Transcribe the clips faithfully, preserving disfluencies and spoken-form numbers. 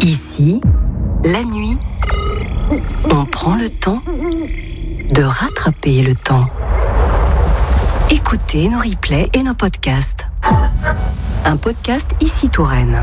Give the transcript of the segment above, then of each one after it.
Ici, la nuit, on prend le temps de rattraper le temps. Écoutez nos replays et nos podcasts. Un podcast Ici Touraine.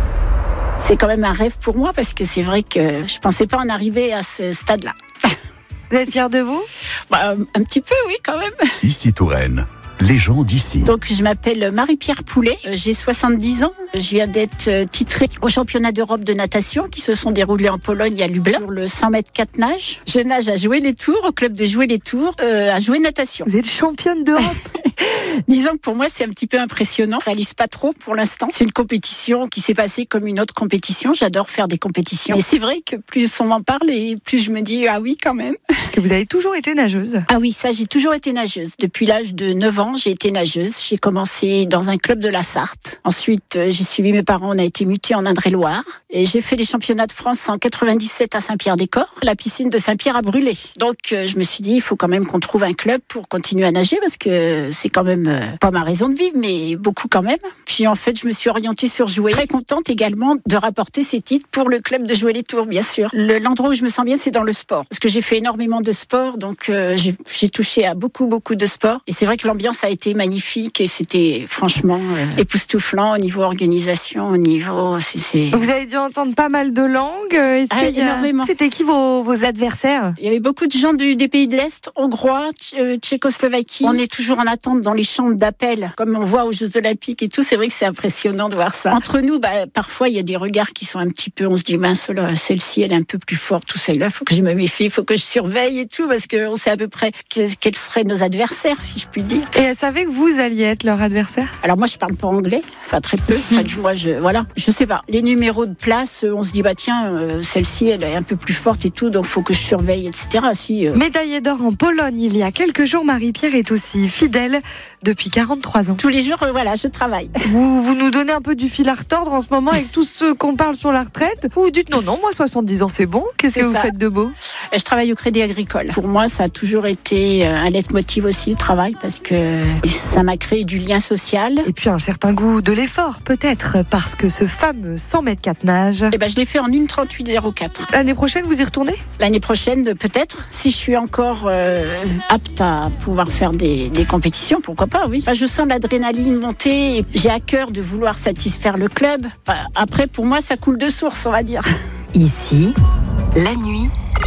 C'est quand même un rêve pour moi parce que c'est vrai que je pensais pas en arriver à ce stade-là. Vous êtes fière de vous ? Bah, un petit peu, oui, quand même. Ici Touraine. Les gens d'ici. Donc, je m'appelle Marie-Pierre Poulet, j'ai soixante-dix ans. Je viens d'être titrée au championnat d'Europe de natation qui se sont déroulés en Pologne à Lublin sur le cent mètres quatre nage. Je nage à Jouer les Tours, au club de Jouer les Tours, euh, à Jouer natation. Vous êtes championne d'Europe. Disons que pour moi, c'est un petit peu impressionnant. Je réalise pas trop pour l'instant. C'est une compétition qui s'est passée comme une autre compétition. J'adore faire des compétitions. Et c'est vrai que plus on m'en parle et plus je me dis, ah oui, quand même. Parce que vous avez toujours été nageuse. Ah oui, ça, j'ai toujours été nageuse. Depuis l'âge de neuf ans, j'ai été nageuse. J'ai commencé dans un club de la Sarthe. Ensuite, j'ai suivi mes parents. On a été mutés en Indre-et-Loire. Et j'ai fait les championnats de France en quatre-vingt-dix-sept à Saint-Pierre-des-Corps. La piscine de Saint-Pierre a brûlé. Donc, je me suis dit, il faut quand même qu'on trouve un club pour continuer à nager parce que c'est quand même pas ma raison de vivre, mais beaucoup quand même. Puis en fait, je me suis orientée sur Jouer. Très contente également de rapporter ces titres pour le club de Jouer les Tours, bien sûr. Le, l'endroit où je me sens bien, c'est dans le sport. Parce que j'ai fait énormément de sport, donc euh, j'ai, j'ai touché à beaucoup, beaucoup de sport. Et c'est vrai que l'ambiance a été magnifique et c'était franchement euh, époustouflant au niveau organisation, au niveau... C'est, c'est... Vous avez dû entendre pas mal de langues. Est-ce ah, qu'il y a... énormément. C'était qui vos, vos adversaires ? Il y avait beaucoup de gens du, des pays de l'Est, hongrois, tch- tchécoslovaquie. On est toujours en attente dans les chambres d'appel, comme on voit aux Jeux Olympiques et tout. C'est vrai que c'est impressionnant de voir ça. Entre nous, bah, parfois, il y a des regards qui sont un petit peu... On se dit, mince, là, celle-ci, elle est un peu plus forte, ou celle-là, il faut que je me méfie, il faut que je surveille et tout, parce qu'on sait à peu près que, quels seraient nos adversaires, si je puis dire. Et elle savait que vous alliez être leur adversaire ? Alors moi, je parle pas anglais, enfin très peu. Enfin, moi, je, voilà, je sais pas. Les numéros de place, on se dit, bah tiens, euh, celle-ci, elle est un peu plus forte et tout, donc faut que je surveille, et cetera. Si, euh... Médaillée d'or en Pologne il y a quelques jours, Marie-Pierre est aussi fidèle depuis quarante-trois ans. Tous les jours, euh, voilà, je travaille. Vous, vous nous donnez un peu du fil à retordre en ce moment avec tous ceux qu'on parle sur la retraite. Ou vous dites non, non, moi soixante-dix ans c'est bon. Qu'est-ce c'est que vous ça. faites de beau ? Je travaille au Crédit Agricole. Pour moi, ça a toujours été un leitmotiv aussi, le travail, parce que ça m'a créé du lien social. Et puis un certain goût de l'effort, peut-être, parce que ce fameux cent mètres quatre nage... Eh ben, je l'ai fait en une trente-huit zéro quatre. L'année prochaine, vous y retournez ? L'année prochaine, peut-être. Si je suis encore euh, apte à pouvoir faire des, des compétitions, pourquoi pas, oui. Enfin, je sens l'adrénaline monter. Et j'ai à cœur de vouloir satisfaire le club. Enfin, après, pour moi, ça coule de source, on va dire. Ici, la nuit,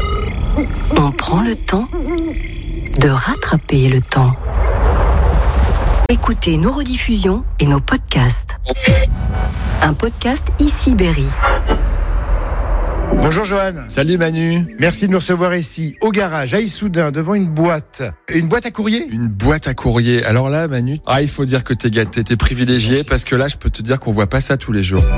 on prend le temps de rattraper le temps. Écoutez nos rediffusions et nos podcasts. Un podcast Ici Berry. Bonjour Johan. Salut Manu. Merci de nous recevoir ici, au garage, à Issoudun, devant une boîte. Une boîte à courrier ? Une boîte à courrier. Alors là, Manu, ah, il faut dire que t'es gâté, t'es privilégié, Merci. Parce que là, je peux te dire qu'on voit pas ça tous les jours.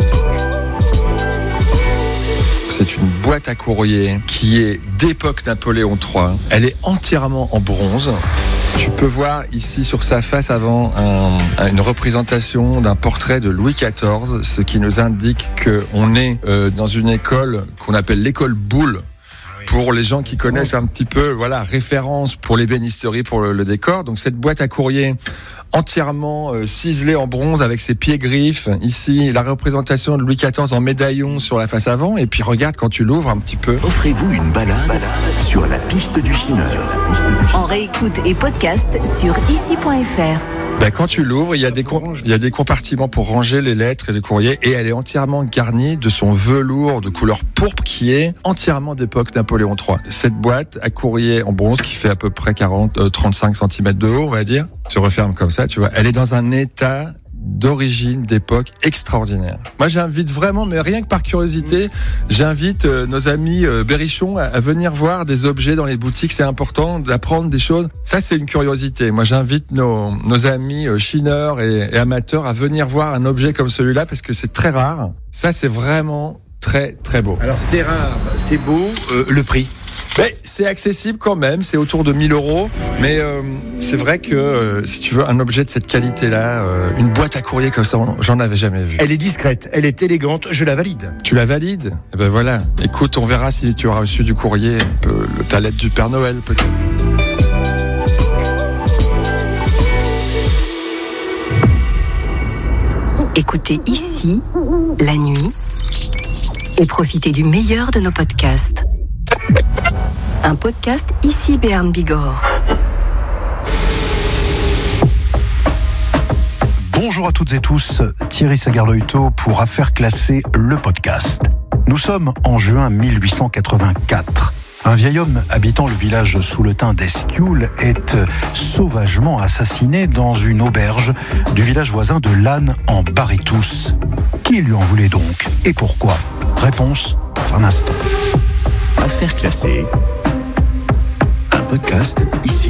C'est une boîte à courrier qui est d'époque Napoléon trois. Elle est entièrement en bronze. Tu peux voir ici sur sa face avant un, une représentation d'un portrait de Louis quatorze, ce qui nous indique qu'on est euh, dans une école qu'on appelle l'école Boulle. Pour les gens qui connaissent un petit peu, voilà, référence pour l'ébénisterie, pour le, le décor. Donc cette boîte à courrier entièrement euh, ciselée en bronze avec ses pieds griffes. Ici, la représentation de Louis quatorze en médaillon sur la face avant. Et puis regarde quand tu l'ouvres un petit peu. Offrez-vous une balade, balade sur la piste du Chineur. En réécoute et podcast sur ici point f r. Ben, quand tu l'ouvres, il y a des com- il y a des compartiments pour ranger les lettres et les courriers, et elle est entièrement garnie de son velours de couleur pourpre qui est entièrement d'époque Napoléon trois. Cette boîte à courrier en bronze qui fait à peu près quarante, euh, trente-cinq centimètres de haut, on va dire, se referme comme ça, tu vois. Elle est dans un état d'origine, d'époque extraordinaire. Moi, j'invite vraiment, mais rien que par curiosité, j'invite euh, nos amis euh, berrichons à, à venir voir des objets dans les boutiques. C'est important d'apprendre des choses. Ça, c'est une curiosité. Moi, j'invite nos, nos amis euh, chineurs et, et amateurs à venir voir un objet comme celui-là parce que c'est très rare. Ça, c'est vraiment très, très beau. Alors, c'est rare, c'est beau. Euh, le prix ? Mais c'est accessible quand même, c'est autour de mille euros. Mais euh, c'est vrai que euh, si tu veux un objet de cette qualité-là, euh, une boîte à courrier comme ça, j'en avais jamais vu. Elle est discrète, elle est élégante, je la valide. Tu la valides ? Eh ben voilà. Écoute, on verra si tu auras reçu du courrier, un peu, ta lettre du Père Noël peut-être. Écoutez Ici, la nuit, et profitez du meilleur de nos podcasts. Un podcast ici Béarn Bigorre. Bonjour à toutes et tous, Thierry Sagardeuil-Taux pour Affaires classées, le podcast. Nous sommes en juin mille huit cent quatre-vingt-quatre. Un vieil homme habitant le village Souletin d'Esquioul est sauvagement assassiné dans une auberge du village voisin de Lannes en Barétous. Qui lui en voulait donc et pourquoi ? Réponse dans un instant. Affaires classées. Un podcast ici.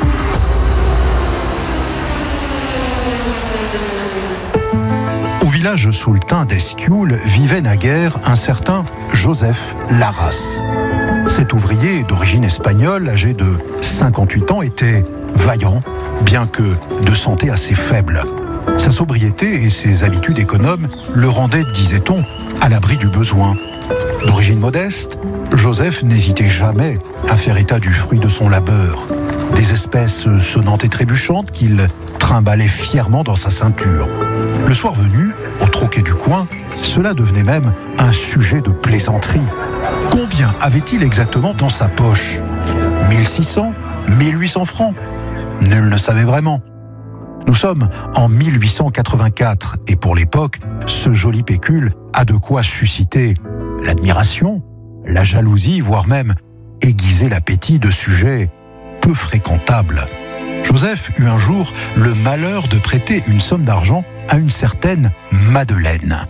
Au village Souletin d'Esquioul vivait naguère un certain Joseph Larras. Cet ouvrier d'origine espagnole, âgé de cinquante-huit ans, était vaillant, bien que de santé assez faible. Sa sobriété et ses habitudes économes le rendaient, disait-on, à l'abri du besoin. D'origine modeste, Joseph n'hésitait jamais à faire état du fruit de son labeur, des espèces sonnantes et trébuchantes qu'il trimballait fièrement dans sa ceinture. Le soir venu, au troquet du coin, cela devenait même un sujet de plaisanterie. Combien avait-il exactement dans sa poche ? mille six cents ? mille huit cents francs ? Nul ne savait vraiment. Nous sommes en mille huit cent quatre-vingt-quatre et pour l'époque, ce joli pécule a de quoi susciter l'admiration, la jalousie, voire même aiguiser l'appétit de sujets peu fréquentables. Joseph eut un jour le malheur de prêter une somme d'argent à une certaine Madeleine.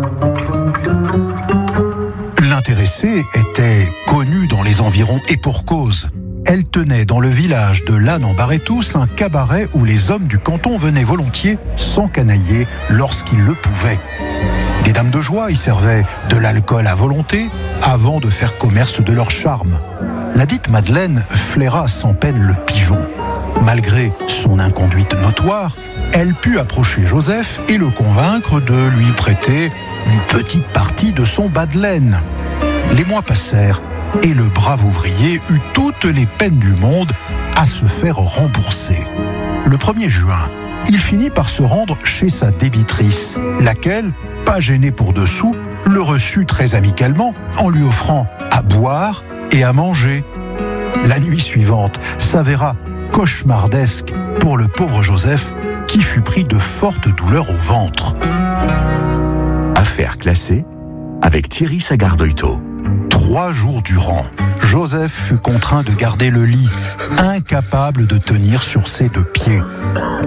L'intéressée était connue dans les environs et pour cause. Elle tenait dans le village de Lannes en Barétous un cabaret où les hommes du canton venaient volontiers s'encanailler lorsqu'ils le pouvaient. Des dames de joie y servaient de l'alcool à volonté avant de faire commerce de leur charme. La dite Madeleine flaira sans peine le pigeon. Malgré son inconduite notoire, elle put approcher Joseph et le convaincre de lui prêter une petite partie de son bas de laine. Les mois passèrent et le brave ouvrier eut toutes les peines du monde à se faire rembourser. Le premier juin, il finit par se rendre chez sa débitrice, laquelle, pas gênée pour deux sous, le reçut très amicalement en lui offrant à boire et à manger. La nuit suivante s'avéra cauchemardesque pour le pauvre Joseph qui fut pris de fortes douleurs au ventre. Affaires classées avec Thierry Sagardeuil-Taux. Trois jours durant, Joseph fut contraint de garder le lit, incapable de tenir sur ses deux pieds.